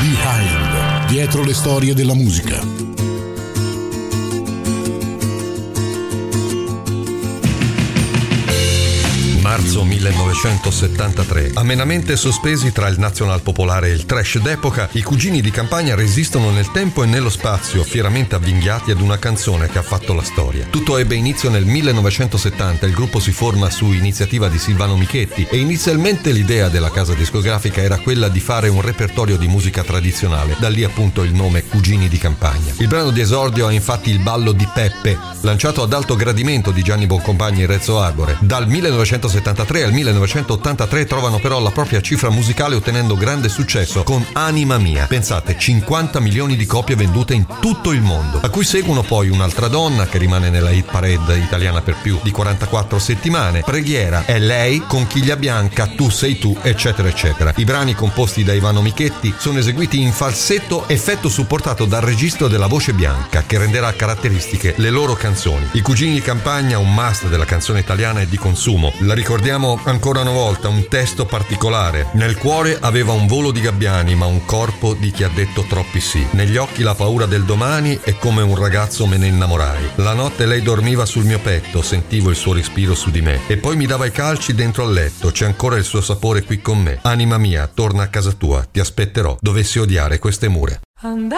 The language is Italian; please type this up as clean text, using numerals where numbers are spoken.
Behind, dietro le storie della musica. Marzo 1973. Amenamente sospesi tra il National Popolare e il trash d'epoca, i Cugini di Campagna resistono nel tempo e nello spazio, fieramente avvinghiati ad una canzone che ha fatto la storia. Tutto ebbe inizio nel 1970, il gruppo si forma su iniziativa di Silvano Michetti e inizialmente l'idea della casa discografica era quella di fare un repertorio di musica tradizionale, da lì appunto il nome Cugini di Campagna. Il brano di esordio è infatti il ballo di Peppe, lanciato ad alto gradimento di Gianni Boncompagni e Rezzo Arbore. Dal 1973 al 1983 trovano però la propria cifra musicale ottenendo grande successo con Anima Mia. Pensate, 50 milioni di copie vendute in tutto il mondo, a cui seguono poi Un'altra donna, che rimane nella hit parade italiana per più di 44 settimane, Preghiera, È lei, Conchiglia bianca, Tu sei tu, eccetera eccetera. I brani composti da Ivano Michetti sono eseguiti in falsetto, effetto supportato dal registro della voce bianca che renderà caratteristiche le loro canzoni. I Cugini di Campagna, un must della canzone italiana e di consumo. La ricordiamo ancora una volta, un testo particolare. Nel cuore aveva un volo di gabbiani, ma un corpo di chi ha detto troppi sì. Negli occhi la paura del domani e come un ragazzo me ne innamorai. La notte lei dormiva sul mio petto, sentivo il suo respiro su di me. E poi mi dava i calci dentro al letto, c'è ancora il suo sapore qui con me. Anima mia, torna a casa tua, ti aspetterò, dovessi odiare queste mura.